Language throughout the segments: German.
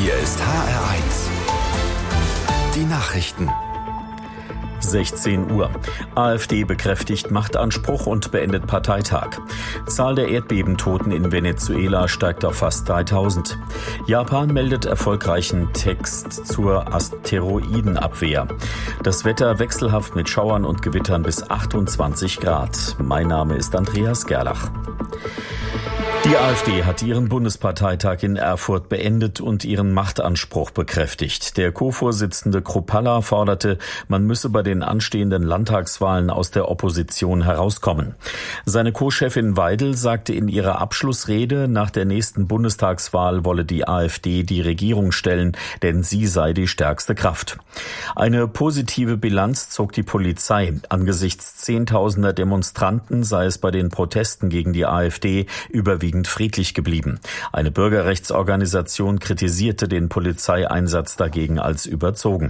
Hier ist HR1. Die Nachrichten. 16 Uhr. AfD bekräftigt Machtanspruch und beendet Parteitag. Zahl der Erdbebentoten in Venezuela steigt auf fast 3000. Japan meldet erfolgreichen Text zur Asteroidenabwehr. Das Wetter wechselhaft mit Schauern und Gewittern bis 28 Grad. Mein Name ist Andreas Gerlach. Die AfD hat ihren Bundesparteitag in Erfurt beendet und ihren Machtanspruch bekräftigt. Der Co-Vorsitzende Kruppalla forderte, man müsse bei den anstehenden Landtagswahlen aus der Opposition herauskommen. Seine Co-Chefin Weidel sagte in ihrer Abschlussrede, nach der nächsten Bundestagswahl wolle die AfD die Regierung stellen, denn sie sei die stärkste Kraft. Eine positive Bilanz zog die Polizei. Angesichts Zehntausender Demonstranten sei es bei den Protesten gegen die AfD überwiegend friedlich geblieben. Eine Bürgerrechtsorganisation kritisierte den Polizeieinsatz dagegen als überzogen.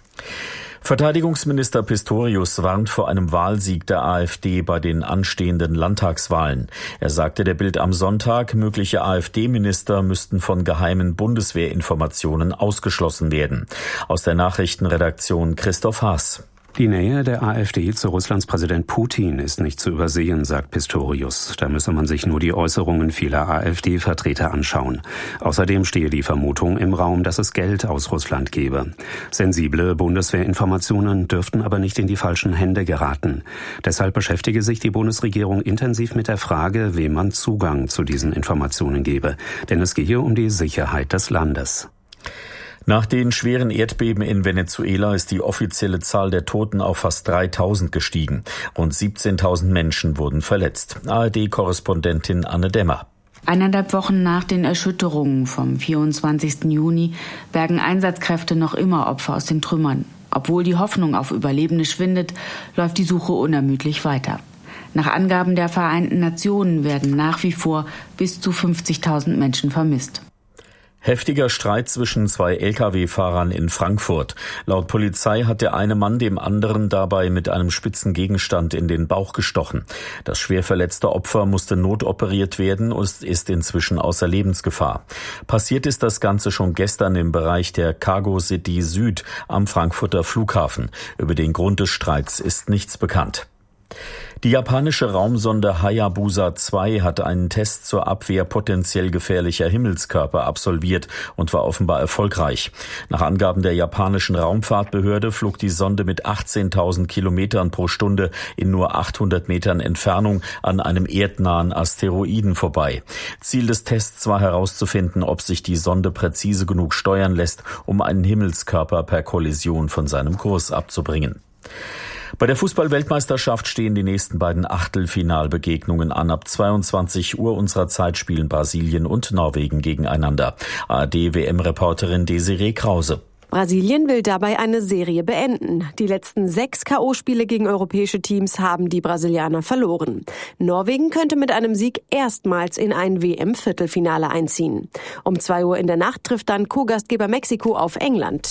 Verteidigungsminister Pistorius warnt vor einem Wahlsieg der AfD bei den anstehenden Landtagswahlen. Er sagte der Bild am Sonntag, mögliche AfD-Minister müssten von geheimen Bundeswehrinformationen ausgeschlossen werden. Aus der Nachrichtenredaktion Christoph Haas. Die Nähe der AfD zu Russlands Präsident Putin ist nicht zu übersehen, sagt Pistorius. Da müsse man sich nur die Äußerungen vieler AfD-Vertreter anschauen. Außerdem stehe die Vermutung im Raum, dass es Geld aus Russland gebe. Sensible Bundeswehrinformationen dürften aber nicht in die falschen Hände geraten. Deshalb beschäftige sich die Bundesregierung intensiv mit der Frage, wem man Zugang zu diesen Informationen gebe. Denn es gehe um die Sicherheit des Landes. Nach den schweren Erdbeben in Venezuela ist die offizielle Zahl der Toten auf fast 3000 gestiegen. Rund 17.000 Menschen wurden verletzt. ARD-Korrespondentin Anne Demmer. 1,5 Wochen nach den Erschütterungen vom 24. Juni bergen Einsatzkräfte noch immer Opfer aus den Trümmern. Obwohl die Hoffnung auf Überlebende schwindet, läuft die Suche unermüdlich weiter. Nach Angaben der Vereinten Nationen werden nach wie vor bis zu 50.000 Menschen vermisst. Heftiger Streit zwischen zwei Lkw-Fahrern in Frankfurt. Laut Polizei hat der eine Mann dem anderen dabei mit einem spitzen Gegenstand in den Bauch gestochen. Das schwer verletzte Opfer musste notoperiert werden und ist inzwischen außer Lebensgefahr. Passiert ist das Ganze schon gestern im Bereich der Cargo City Süd am Frankfurter Flughafen. Über den Grund des Streits ist nichts bekannt. Die japanische Raumsonde Hayabusa 2 hat einen Test zur Abwehr potenziell gefährlicher Himmelskörper absolviert und war offenbar erfolgreich. Nach Angaben der japanischen Raumfahrtbehörde flog die Sonde mit 18.000 Kilometern pro Stunde in nur 800 Metern Entfernung an einem erdnahen Asteroiden vorbei. Ziel des Tests war herauszufinden, ob sich die Sonde präzise genug steuern lässt, um einen Himmelskörper per Kollision von seinem Kurs abzubringen. Bei der Fußball-Weltmeisterschaft stehen die nächsten beiden Achtelfinalbegegnungen an. Ab 22 Uhr unserer Zeit spielen Brasilien und Norwegen gegeneinander. ARD-WM-Reporterin Desiree Krause. Brasilien will dabei eine Serie beenden. Die letzten 6 K.O.-Spiele gegen europäische Teams haben die Brasilianer verloren. Norwegen könnte mit einem Sieg erstmals in ein WM-Viertelfinale einziehen. Um 2 Uhr in der Nacht trifft dann Co-Gastgeber Mexiko auf England.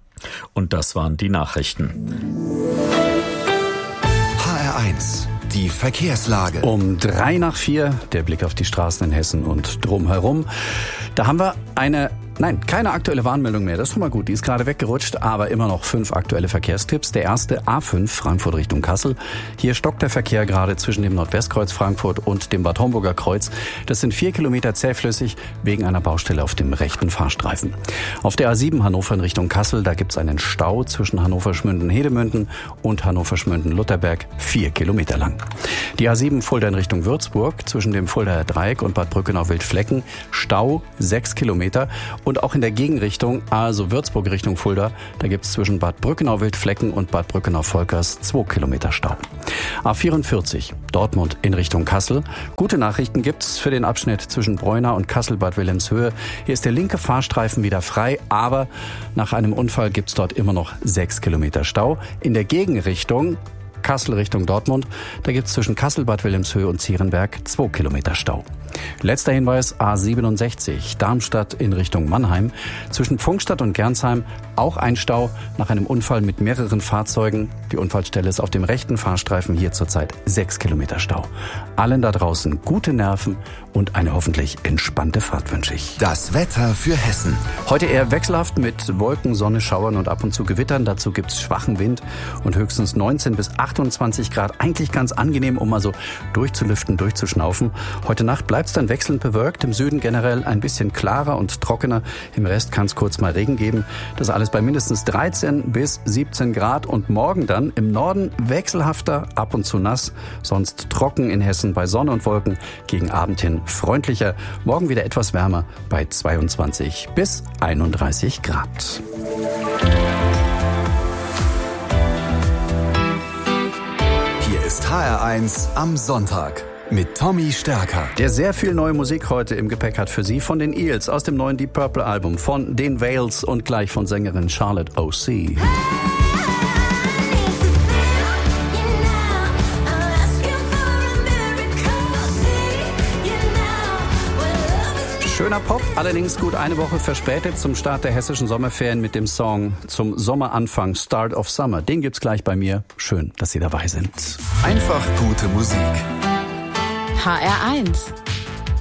Und das waren die Nachrichten. HR1, die Verkehrslage. Um 3:03, der Blick auf die Straßen in Hessen und drumherum. Da haben wir keine aktuelle Warnmeldung mehr. Das ist schon mal gut. Die ist gerade weggerutscht, aber immer noch 5 aktuelle Verkehrstipps. Der erste, A5 Frankfurt Richtung Kassel. Hier stockt der Verkehr gerade zwischen dem Nordwestkreuz Frankfurt und dem Bad Homburger Kreuz. Das sind 4 Kilometer zähflüssig wegen einer Baustelle auf dem rechten Fahrstreifen. Auf der A7 Hannover in Richtung Kassel, da gibt's einen Stau zwischen Hannover-Schmünden-Hedemünden und Hannover-Schmünden-Lutherberg, 4 Kilometer lang. Die A7 Fulda in Richtung Würzburg zwischen dem Fuldaer Dreieck und Bad Brückenau-Wildflecken, Stau 6 Kilometer. Und auch in der Gegenrichtung, also Würzburg Richtung Fulda, da gibt es zwischen Bad Brückenau-Wildflecken und Bad Brückenau-Volkers 2 Kilometer Stau. A44 Dortmund in Richtung Kassel. Gute Nachrichten gibt's für den Abschnitt zwischen Breuna und Kassel-Bad Wilhelmshöhe. Hier ist der linke Fahrstreifen wieder frei, aber nach einem Unfall gibt's dort immer noch 6 Kilometer Stau. In der Gegenrichtung Kassel Richtung Dortmund, da gibt es zwischen Kassel, Bad Wilhelmshöhe und Zierenberg 2 Kilometer Stau. Letzter Hinweis, A67, Darmstadt in Richtung Mannheim. Zwischen Pfungstadt und Gernsheim auch ein Stau nach einem Unfall mit mehreren Fahrzeugen. Die Unfallstelle ist auf dem rechten Fahrstreifen, hier zurzeit 6 Kilometer Stau. Allen da draußen gute Nerven und eine hoffentlich entspannte Fahrt wünsche ich. Das Wetter für Hessen. Heute eher wechselhaft mit Wolken, Sonne, Schauern und ab und zu Gewittern. Dazu gibt's schwachen Wind und höchstens 19 bis 28 Grad. Eigentlich ganz angenehm, um mal so durchzulüften, durchzuschnaufen. Heute Nacht bleibt's dann wechselnd bewölkt. Im Süden generell ein bisschen klarer und trockener. Im Rest kann es kurz mal Regen geben. Das alles bei mindestens 13 bis 17 Grad. Und morgen dann im Norden wechselhafter, ab und zu nass. Sonst trocken in Hessen bei Sonne und Wolken. Gegen Abend hin freundlicher. Morgen wieder etwas wärmer bei 22 bis 31 Grad. Hier ist HR1 am Sonntag mit Tommy Stärker. Der sehr viel neue Musik heute im Gepäck hat für Sie von den Eels aus dem neuen Deep Purple Album, von den Vales und gleich von Sängerin Charlotte O.C. Schöner Pop, allerdings gut eine Woche verspätet zum Start der hessischen Sommerferien mit dem Song zum Sommeranfang Start of Summer. Den gibt's gleich bei mir. Schön, dass Sie dabei sind. Einfach gute Musik. HR1